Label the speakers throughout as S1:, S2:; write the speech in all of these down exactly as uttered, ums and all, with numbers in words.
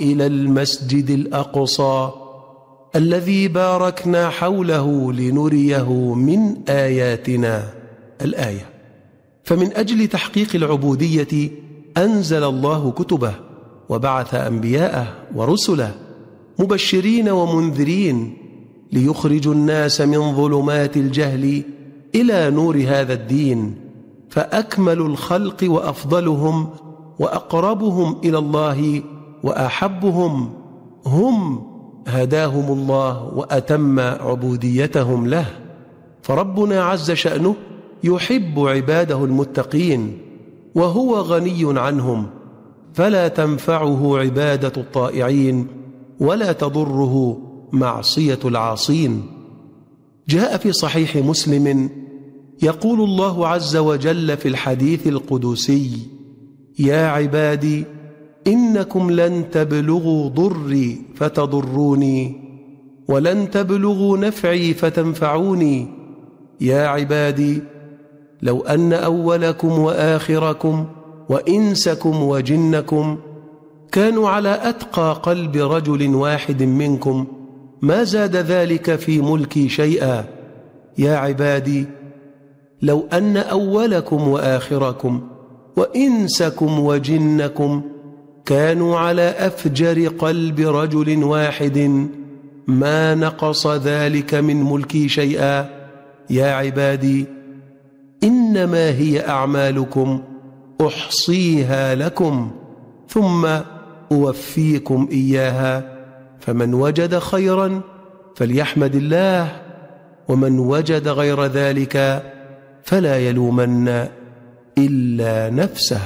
S1: إلى المسجد الأقصى الذي باركنا حوله لنريه من آياتنا. الآية. فمن أجل تحقيق العبودية أنزل الله كتبه وبعث أنبياءه ورسله مبشرين ومنذرين ليخرجوا الناس من ظلمات الجهل إلى نور هذا الدين، فأكمل الخلق وأفضلهم وأقربهم إلى الله وأحبهم هم هداهم الله وأتم عبوديتهم له. فربنا عز شأنه يحب عباده المتقين وهو غني عنهم، فلا تنفعه عبادة الطائعين ولا تضره معصية العاصين. جاء في صحيح مسلم يقول الله عز وجل في الحديث القدسي: يا عبادي إنكم لن تبلغوا ضري فتضروني ولن تبلغوا نفعي فتنفعوني. يا عبادي لو أن أولكم وآخركم وإنسكم وجنكم كانوا على أتقى قلب رجل واحد منكم ما زاد ذلك في ملكي شيئا. يا عبادي لو أن أولكم وآخركم وإنسكم وجنكم كانوا على أفجر قلب رجل واحد ما نقص ذلك من ملكي شيئا. يا عبادي إنما هي أعمالكم أحصيها لكم ثم أوفيكم إياها، فمن وجد خيرا فليحمد الله، ومن وجد غير ذلك فلا يلومن إلا نفسه.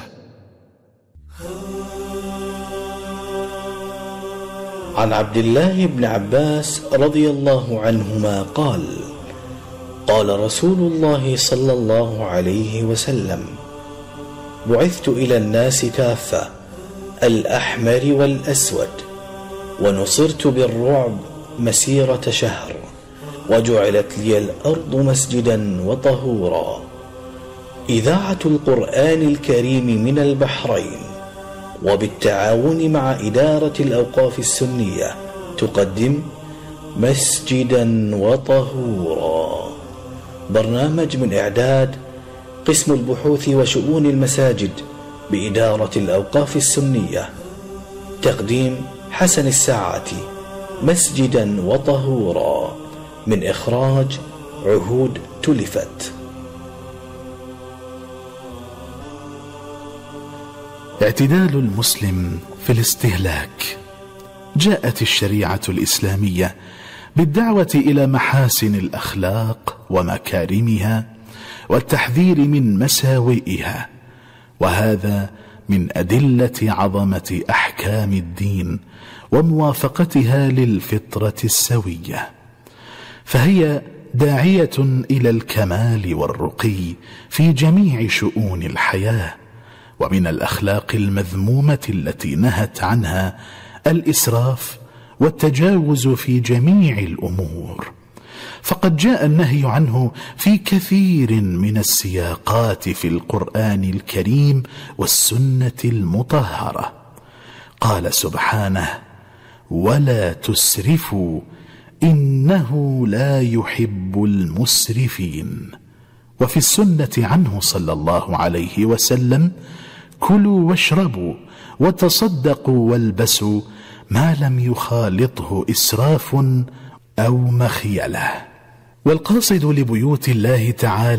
S2: عن عبد الله بن عباس رضي الله عنهما قال: قال رسول الله صلى الله عليه وسلم: بعثت إلى الناس كافة، الأحمر والأسود، ونصرت بالرعب مسيرة شهر، وجعلت لي الأرض مسجدا وطهورا. إذاعة القرآن الكريم من البحرين وبالتعاون مع إدارة الأوقاف السنية تقدم مسجدا وطهورا، برنامج من إعداد قسم البحوث وشؤون المساجد بإدارة الأوقاف السنية. تقديم حسن الساعتي. مسجدا وطهورا، من إخراج عهود تلفت.
S3: اعتدال المسلم في الاستهلاك. جاءت الشريعة الإسلامية بالدعوة إلى محاسن الأخلاق ومكارمها والتحذير من مساوئها، وهذا من أدلة عظمة أحكام الدين وموافقتها للفطرة السوية، فهي داعية إلى الكمال والرقي في جميع شؤون الحياة. ومن الأخلاق المذمومة التي نهت عنها الإسراف والتجاوز في جميع الأمور، فقد جاء النهي عنه في كثير من السياقات في القرآن الكريم والسنة المطهرة. قال سبحانه: ولا تسرفوا إنه لا يحب المسرفين. وفي السنة عنه صلى الله عليه وسلم: كلوا واشربوا وتصدقوا والبسوا ما لم يخالطه إسراف أو مخيلة. والقاصد لبيوت الله تعالى